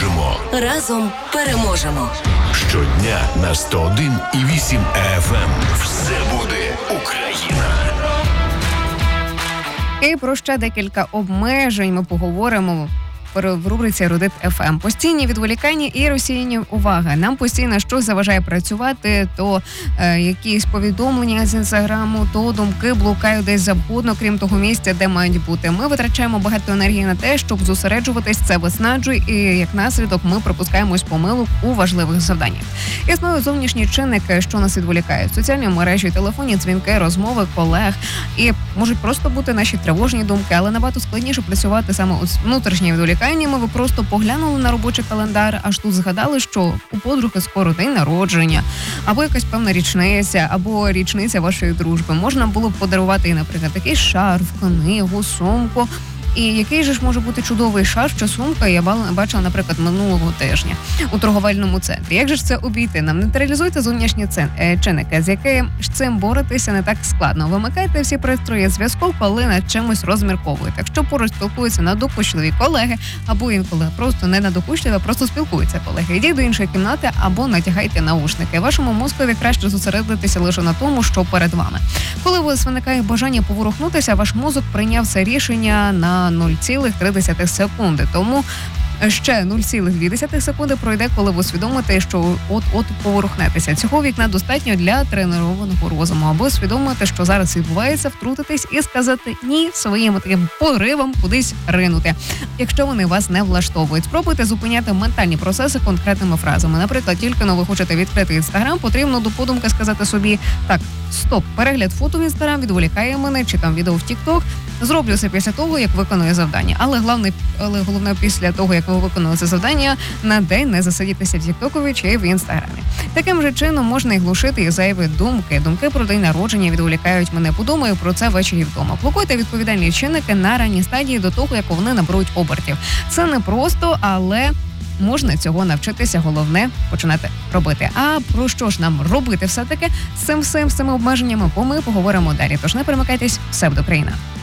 переможемо. Разом переможемо. Щодня на 101,8 FM. Все буде Україна. І про ще декілька обмежень ми поговоримо в рубриці «Родит ФМ». Постійні відволікання і розсіяння уваги. Нам постійно щось заважає працювати, то якісь повідомлення з інстаграму, то думки блукають десь завгодно, крім того місця, де мають бути. Ми витрачаємо багато енергії на те, щоб зосереджуватись, це виснажує, і як наслідок ми пропускаємось помилок у важливих завданнях. Існує зовнішні чинники, що нас відволікають. Соціальні мережі, телефонні дзвінки, розмови колег. І можуть просто бути наші тривожні думки, але набагато складніше працювати саме у внутрішній відволіканні. Ви просто поглянули на робочий календар, аж тут згадали, що у подруги скоро день народження, або якась певна річниця, або річниця вашої дружби. Можна було б подарувати їй, наприклад, такий шарф, книгу, сумку. І який же ж може бути чудовий шарф чи сумка, я бачила, наприклад, минулого тижня у торговельному центрі. Як же ж це обійти? Нам нейтралізуйте зовнішні чинники, з яким ж цим боротися не так складно. Вимикайте всі пристрої зв'язку, коли над чимось розмірковуєте. Якщо поруч спілкуються надокучливі колеги, або інколи просто не надокучливі, а просто спілкуються колеги. Йдіть до іншої кімнати або натягайте наушники. Вашому мозкові краще зосередитися лише на тому, що перед вами. Коли у вас виникає бажання поворухнутися, ваш мозок прийняв це рішення на 0,3 секунди. Тому ще 0,2 секунди пройде, коли ви усвідомите, що от поворухнетеся. Цього вікна достатньо для тренованого розуму, аби усвідомити, що зараз відбувається, втрутитись і сказати ні своїм таким поривам кудись ринути. Якщо вони вас не влаштовують, спробуйте зупиняти ментальні процеси конкретними фразами. Наприклад, тільки ви хочете відкрити Інстаграм, потрібно до подумки сказати собі: так, стоп, перегляд фото в Інстаграм відволікає мене, чи там відео в Тік-Ток. Зроблю це після того, як виконую завдання. Але головне після того, як ви виконали це завдання, на день не засидітися в Тік-Токові чи в Інстаграмі. Таким же чином можна і глушити і зайві думки. Думки про день народження відволікають мене. Подумаю про це ввечері вдома. Блокуйте відповідальні чинники на ранній стадії до того, як вони наберуть обертів. Це не просто, але можна цього навчитися, головне починати робити. А про що ж нам робити все-таки з цими обмеженнями, бо ми поговоримо далі. Тож не перемикайтесь, все буде Україна.